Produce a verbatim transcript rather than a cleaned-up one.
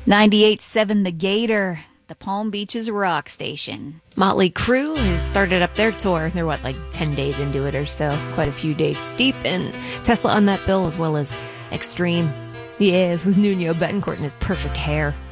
ninety-eight point seven The Gator, the Palm Beaches rock station. Motley Crue has started up their tour. They're, what, like ten days into it or so. Quite a few days steep. And Tesla on that bill, as well as Extreme. Yes, with Nuno Betancourt and his perfect hair.